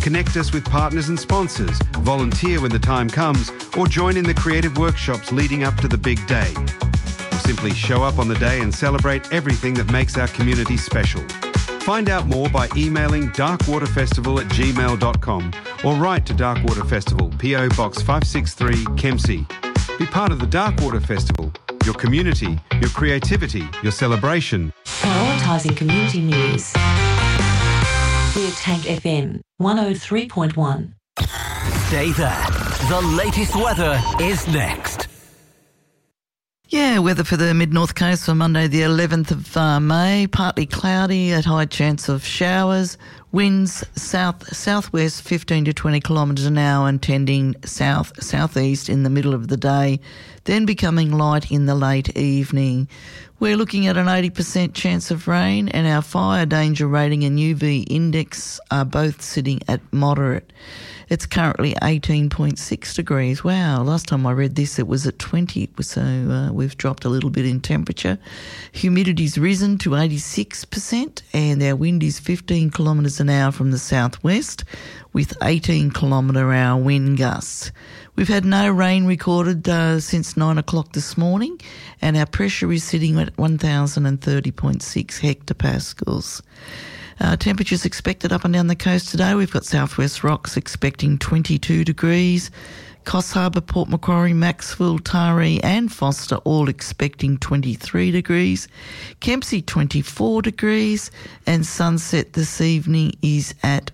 Connect us with partners and sponsors, volunteer when the time comes, or join in the creative workshops leading up to the big day. Or simply show up on the day and celebrate everything that makes our community special. Find out more by emailing darkwaterfestival@gmail.com or write to Darkwater Festival, PO Box 563, Kempsey. Be part of the Darkwater Festival. Your community, your creativity, your celebration. Prioritising community news. We're Tank FM 103.1. Stay there. The latest weather is next. Yeah, weather for the mid-north coast for Monday the 11th of May. Partly cloudy at high chance of showers. Winds southwest 15 to 20 kilometres an hour and tending southeast in the middle of the day, then becoming light in the late evening. We're looking at an 80% chance of rain, and our fire danger rating and UV index are both sitting at moderate. It's currently 18.6 degrees. Wow, last time I read this it was at 20, so we've dropped a little bit in temperature. Humidity's risen to 86% and our wind is 15 kilometres an hour from the southwest with 18 kilometre-hour wind gusts. We've had no rain recorded since 9 o'clock this morning, and our pressure is sitting at 1,030.6 hectopascals. Temperatures expected up and down the coast today. We've got Southwest Rocks expecting 22 degrees. Coffs Harbour, Port Macquarie, Maxwell, Taree and Foster all expecting 23 degrees. Kempsey 24 degrees, and sunset this evening is at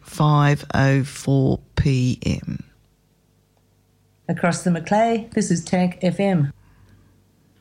5:04 p.m. Across the Macleay, this is Tank FM.